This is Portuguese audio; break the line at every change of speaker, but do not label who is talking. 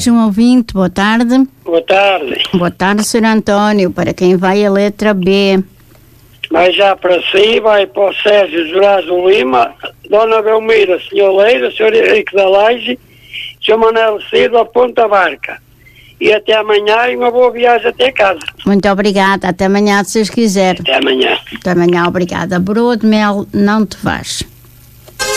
mais um ouvinte. Boa tarde.
Boa tarde.
Boa tarde, Sr. António. Para quem vai a letra B?
Vai já para si, vai para o Sérgio Jurazo Lima, Dona Belmira, Sr. Leira, Sr. Henrique da Laje, Sr. Manuel Silva, Ponta Barca. E até amanhã e uma boa viagem até casa.
Muito obrigada. Até amanhã, se Deus quiser.
Até amanhã.
Até amanhã, obrigada. Broa de mel não te faz.